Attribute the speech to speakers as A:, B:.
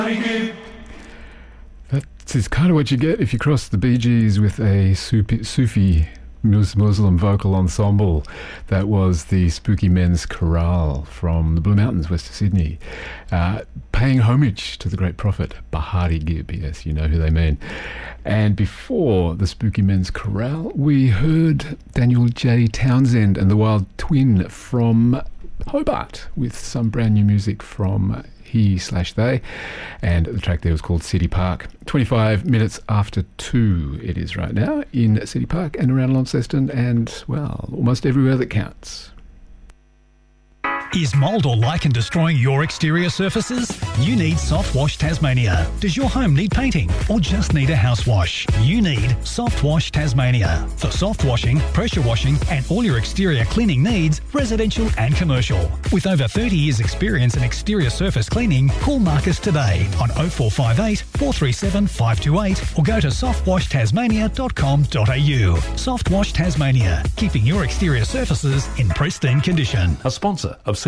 A: That's kind of what you get if you cross the Bee Gees with a Sufi Muslim vocal ensemble. That was the Spooky Men's Chorale from the Blue Mountains, west of Sydney, paying homage to the great prophet Bahari Gibb. Yes, you know who they mean. And before the Spooky Men's Chorale, we heard Daniel J. Townsend and the Wild Twin from Hobart with some brand new music from he/they, and the track there was called City Park. 25 minutes after 2 it is right now in City Park and around Launceston and, well, almost everywhere that counts.
B: Is mould or lichen destroying your exterior surfaces? You need Soft Wash Tasmania. Does your home need painting or just need a house wash? You need Soft Wash Tasmania. For soft washing, pressure washing and all your exterior cleaning needs, residential and commercial. With over 30 years experience in exterior surface cleaning, call Marcus today on 0458 437 528 or go to softwashtasmania.com.au. Soft Wash Tasmania, keeping your exterior surfaces in pristine condition.
C: A sponsor of